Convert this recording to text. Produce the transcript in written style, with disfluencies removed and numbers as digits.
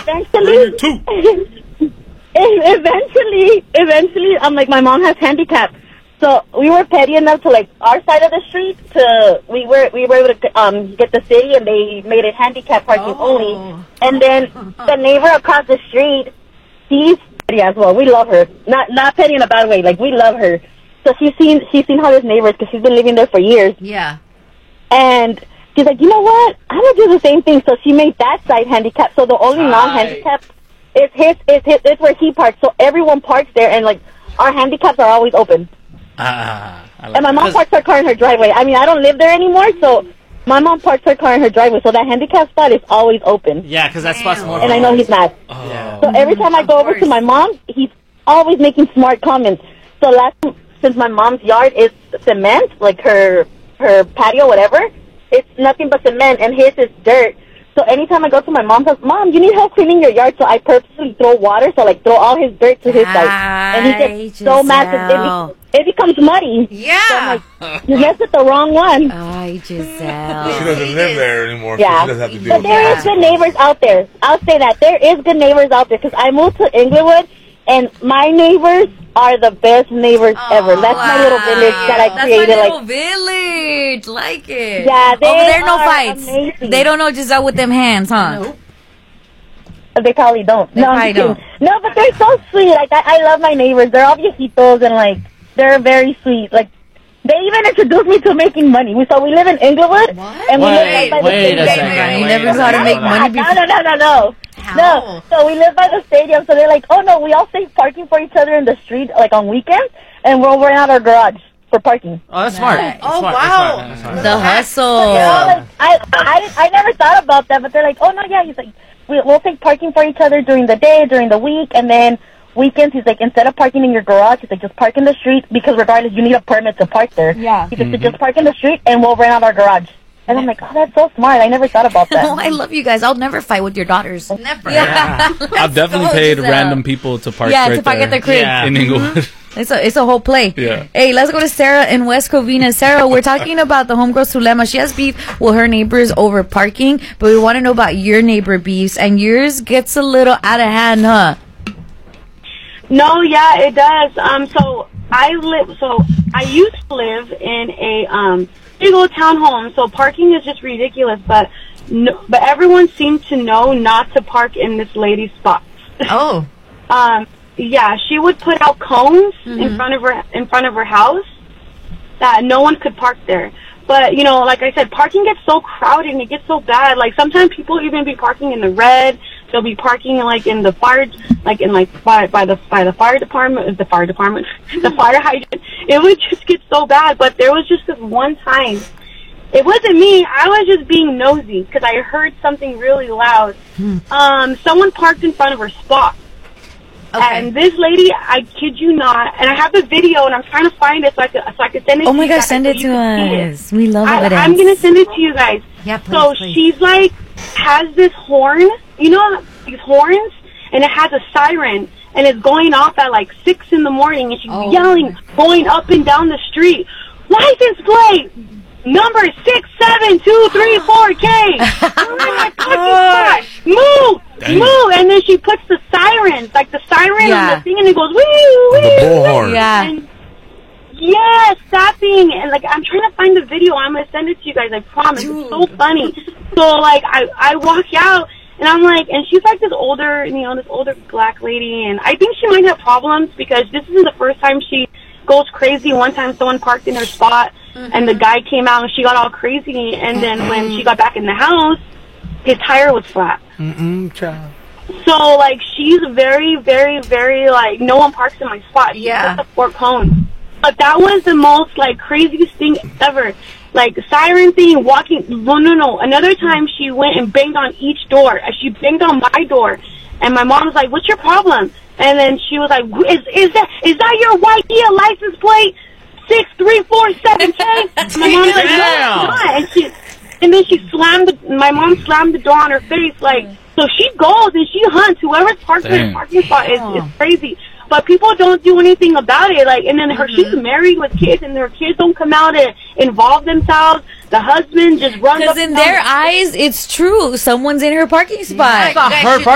eventually, I'm like, my mom has handicap. So we were petty enough to, like, our side of the street we were able to get the city, and they made it handicap parking only. And then the neighbor across the street, she's petty as well. We love her. Not petty in a bad way. Like, we love her. So she's seen how this neighbor is, because she's been living there for years. Yeah. And she's like, you know what? I'm going to do the same thing. So she made that side handicap. So the only non-handicap is where he parks. So everyone parks there, and, like, our handicaps are always open. And my mom parks her car in her driveway. I mean, I don't live there anymore, so my mom parks her car in her driveway, so that handicap spot is always open. Yeah, because that spot's more. And I know he's mad. So every time I go over to my mom, he's always making smart comments. So since my mom's yard is cement, like her patio, whatever, it's nothing but cement, and his is dirt. So anytime I go to my mom's house, Mom, you need help cleaning your yard? So I purposely throw water, so, like, throw all his dirt to his side. And he gets so mad because it becomes muddy. Yeah. So I'm like, you messed with the wrong one. Ay, Giselle. She doesn't live there anymore, yeah. so she doesn't have to deal but with there is good neighbors out there. I'll say that. There is good neighbors out there, because I moved to Inglewood, and my neighbors are the best neighbors ever. That's my little village that I created. That's my little village. Like it. Yeah, over there, no fights. Amazing. They don't know Giselle with them hands, huh? Nope. They probably don't. They probably don't. No, but they're so sweet. Like, I love my neighbors. They're all viejitos, and, like, they're very sweet. Like, they even introduced me to making money. So we live in Inglewood. What? And we live by the Wait a second. You never knew how to make money before. No. How? No. So we live by the stadium. So they're like, oh, no, we all save parking for each other in the street, like, on weekends, and we'll rent out our garage for parking. Oh, that's smart. Oh, smart. wow. That's smart. The hustle. Like, I never thought about that, but they're like, oh, no, yeah. He's like, we'll take parking for each other during the day, during the week, and then weekends, he's like, instead of parking in your garage, he's like, just park in the street, because regardless, you need a permit to park there. Yeah. He's like, so just park in the street, and we'll rent out our garage. And I'm like, oh, that's so smart. I never thought about that. Oh, I love you guys. I'll never fight with your daughters. Never. Yeah. I've definitely paid random people to park to park at their crib. In Inglewood. It's a whole play. Yeah. Hey, let's go to Sarah in West Covina. Sarah, we're talking about the homegirl Sulema. She has beef with her neighbors over parking, but we want to know about your neighbor beefs, and yours gets a little out of hand, huh? No, yeah, it does. So I used to live in a big old townhome. So parking is just ridiculous. But everyone seemed to know not to park in this lady's spots. Oh. Yeah, she would put out cones in front of her house that no one could park there. But, you know, like I said, parking gets so crowded and it gets so bad. Like, sometimes people even be parking in the red. They'll be parking, like, in the fire, like, in, like, by the fire department, the fire hydrant. It would just get so bad. But there was just this one time. It wasn't me. I was just being nosy because I heard something really loud. Someone parked in front of her spot. Okay. And this lady, I kid you not, and I have the video, and I'm trying to find it so I could send it to you. Oh my gosh, send it to us. We love it. I'm going to send it to you guys. Yeah, please, so please. She's like, has this horn, you know, these horns, and it has a siren, and it's going off at like 6 in the morning, and she's yelling, going up and down the street, license plate, number 67234K. Move! Dang. Move! And then she puts the sirens, like the siren on the thing, and it goes, wee, wee. The bullhorn. Yeah. And, yeah, stopping. And, like, I'm trying to find the video. I'm going to send it to you guys, I promise. Dude. It's so funny. So, like, I walk out, and I'm like, and she's like this older black lady, and I think she might have problems because this isn't the first time she goes crazy. One time someone parked in her spot, and the guy came out, and she got all crazy, and then when she got back in the house, his tire was flat. Child. So, like, she's very, very, very, like, no one parks in my spot. She puts up 4 cones. But that was the most, like, craziest thing ever. Like, siren thing, walking. No. Another time she went and banged on each door. She banged on my door. And my mom was like, what's your problem? And then she was like, is that your white Kia license plate? 6347K? My mom's like, no, it's not. And then my mom slammed the door on her face, like, so she goes and she hunts whoever's parked in the parking spot is crazy. But people don't do anything about it, like, and then she's married with kids, and her kids don't come out and involve themselves. The husband just runs up. Because in their eyes, it's true. Someone's in her parking spot. Her